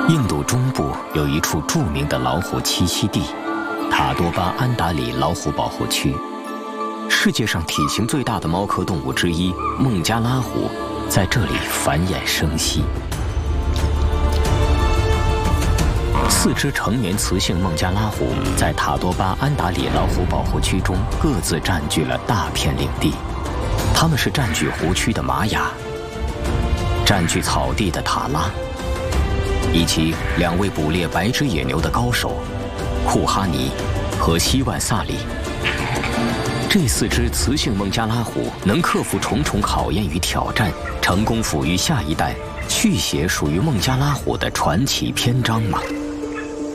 印度中部有一处著名的老虎栖息地——塔多巴安达里老虎保护区。世界上体型最大的猫科动物之一孟加拉虎在这里繁衍生息。4只成年雌性孟加拉虎在塔多巴安达里老虎保护区中各自占据了大片领地。它们是占据湖区的玛雅、占据草地的塔拉，以及2位捕猎白只野牛的高手库哈尼和希万萨里。这4只雌性孟加拉虎能克服重重考验与挑战，成功抚育下一代，续写属于孟加拉虎的传奇篇章吗？